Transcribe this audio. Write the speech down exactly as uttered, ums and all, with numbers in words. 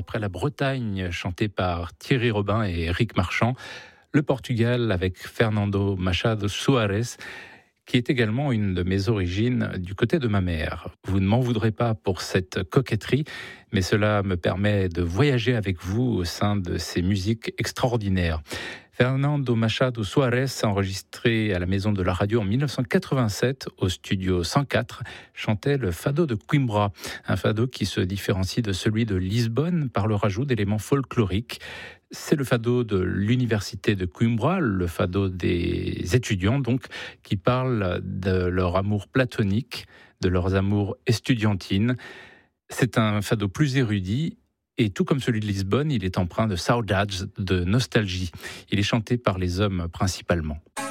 après la Bretagne, chantée par Thierry Robin et Éric Marchand, le Portugal avec Fernando Machado Soares, qui est également une de mes origines du côté de ma mère. Vous ne m'en voudrez pas pour cette coquetterie, mais cela me permet de voyager avec vous au sein de ces musiques extraordinaires. Fernando Machado Soares a enregistré à la Maison de la Radio en dix-neuf cent quatre-vingt-sept au studio cent quatre, chantait le fado de Coimbra, un fado qui se différencie de celui de Lisbonne par le rajout d'éléments folkloriques. C'est le fado de l'université de Coimbra, le fado des étudiants donc, qui parlent de leur amour platonique, de leurs amours estudiantines. C'est un fado plus érudit. Et tout comme celui de Lisbonne, il est empreint de saudades, de nostalgie. Il est chanté par les hommes principalement.